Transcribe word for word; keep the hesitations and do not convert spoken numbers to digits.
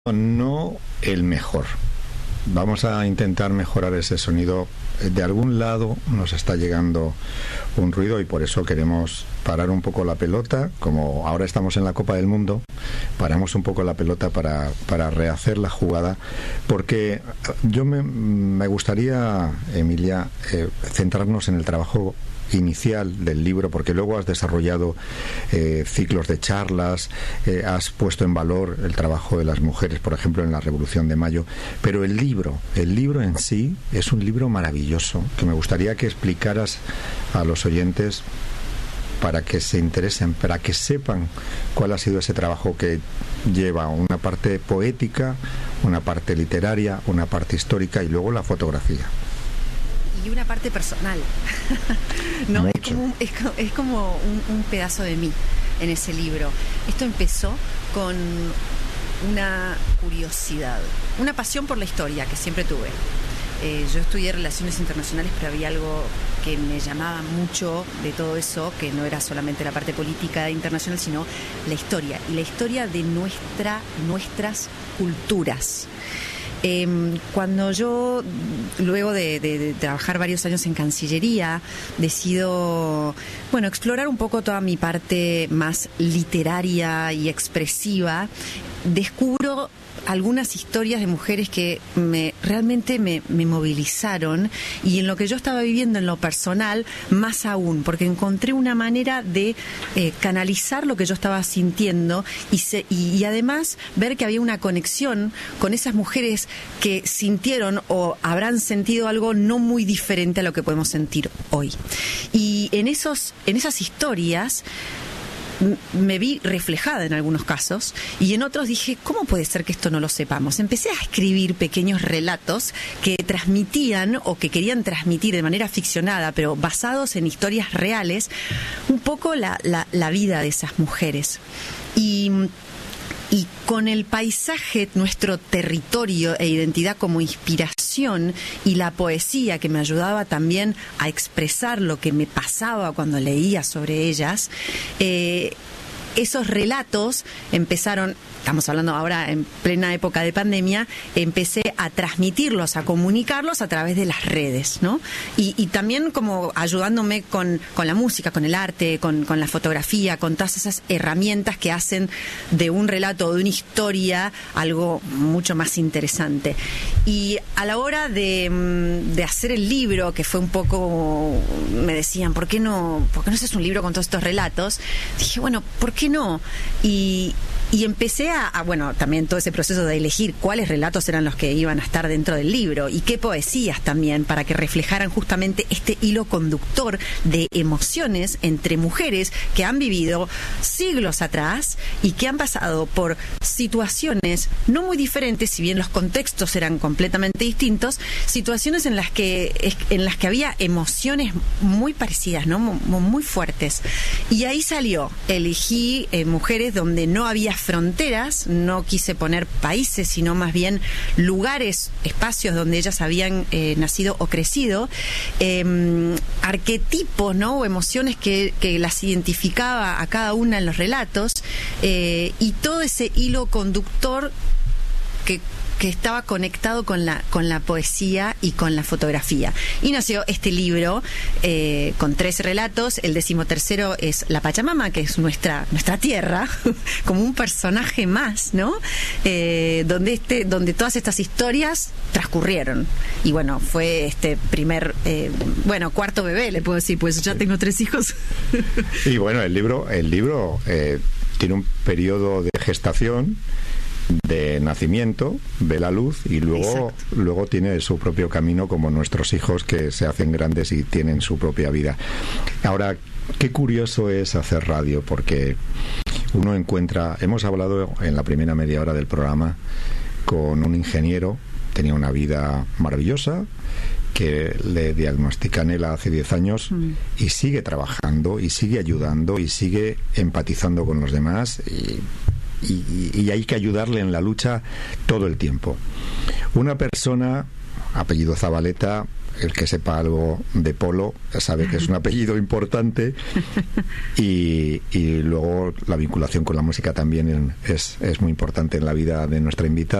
no el mejor. Vamos a intentar mejorar ese sonido. De algún lado nos está llegando un ruido y por eso queremos parar un poco la pelota. Como ahora estamos en la Copa del Mundo, paramos un poco la pelota para, para rehacer la jugada, porque yo me, me gustaría, Emilia, eh, centrarnos en el trabajo inicial del libro, porque luego has desarrollado eh, ciclos de charlas, eh, has puesto en valor el trabajo de las mujeres, por ejemplo, en la Revolución de Mayo, pero el libro, el libro en sí es un libro maravilloso, que me gustaría que explicaras a los oyentes para que se interesen, para que sepan cuál ha sido ese trabajo que lleva una parte poética, una parte literaria, una parte histórica y luego la fotografía. Y una parte personal. No, es como, un, es, es como un, un pedazo de mí en ese libro. Esto empezó con una curiosidad, una pasión por la historia que siempre tuve. Eh, yo estudié Relaciones Internacionales, pero había algo que me llamaba mucho de todo eso, que no era solamente la parte política internacional, sino la historia, y la historia de nuestra, nuestras culturas. Eh, cuando yo, luego de, de, de trabajar varios años en Cancillería, decido, bueno, explorar un poco toda mi parte más literaria y expresiva, descubro algunas historias de mujeres que me realmente me, me movilizaron, y en lo que yo estaba viviendo en lo personal más aún, porque encontré una manera de eh, canalizar lo que yo estaba sintiendo y, se, y, y además ver que había una conexión con esas mujeres que sintieron o habrán sentido algo no muy diferente a lo que podemos sentir hoy. Y en esos, en esas historias me vi reflejada en algunos casos, y en otros dije, ¿cómo puede ser que esto no lo sepamos? Empecé a escribir pequeños relatos que transmitían o que querían transmitir de manera ficcionada, pero basados en historias reales, un poco la, la, la vida de esas mujeres. Y Y con el paisaje, nuestro territorio e identidad como inspiración, y la poesía que me ayudaba también a expresar lo que me pasaba cuando leía sobre ellas, eh, esos relatos empezaron, estamos hablando ahora en plena época de pandemia, empecé a transmitirlos, a comunicarlos a través de las redes, ¿no? Y, y también como ayudándome con, con la música, con el arte, con, con la fotografía, con todas esas herramientas que hacen de un relato o de una historia algo mucho más interesante. Y a la hora de, de hacer el libro, que fue un poco, me decían, ¿por qué no, por qué no haces un libro con todos estos relatos? Dije, bueno, ¿por qué no? Y Y empecé a, a, bueno, también todo ese proceso de elegir cuáles relatos eran los que iban a estar dentro del libro y qué poesías también, para que reflejaran justamente este hilo conductor de emociones entre mujeres que han vivido siglos atrás y que han pasado por situaciones no muy diferentes, si bien los contextos eran completamente distintos, situaciones en las que, en las que había emociones muy parecidas, ¿no? Muy fuertes. Y ahí salió, elegí eh, mujeres donde no había fronteras, no quise poner países, sino más bien lugares, espacios donde ellas habían eh, nacido o crecido, eh, arquetipos, ¿no? O emociones que, que las identificaba a cada una en los relatos, eh, y todo ese hilo conductor que que estaba conectado con la con la poesía y con la fotografía. Y nació este libro eh, con tres relatos. El decimotercero es La Pachamama, que es nuestra nuestra tierra, como un personaje más, ¿no? Eh, donde este donde todas estas historias transcurrieron. Y bueno, fue este primer, eh, bueno, cuarto bebé, le puedo decir, pues ya tengo tres hijos. Y bueno, el libro, el libro eh, tiene un periodo de gestación, de nacimiento, ve la luz y luego, luego tiene su propio camino, como nuestros hijos que se hacen grandes y tienen su propia vida. Ahora, qué curioso es hacer radio, porque uno encuentra, hemos hablado en la primera media hora del programa con un ingeniero, tenía una vida maravillosa, que le diagnostican ELA hace diez años mm. y sigue trabajando y sigue ayudando y sigue empatizando con los demás, y Y, y hay que ayudarle en la lucha todo el tiempo. Una persona, apellido Zabaleta, el que sepa algo de Polo sabe que es un apellido importante y, y luego la vinculación con la música también es, es muy importante en la vida de nuestra invitada.